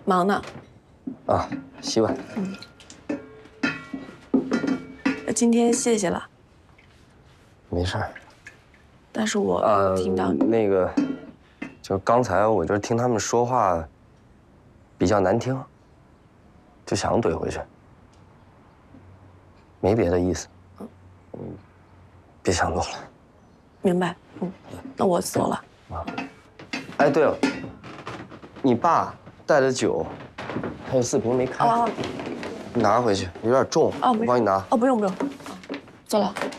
忙呢。 啊，洗碗。 今天谢谢了。 没事儿。 但是我听到那个，就是刚才我就是听他们说话比较难听，就想怼回去，没别的意思。别想多了。 明白。那我走了。 啊。哎，对了，你爸带的酒还有4瓶没开，你拿回去，有点重，我帮你拿。 不用，走了。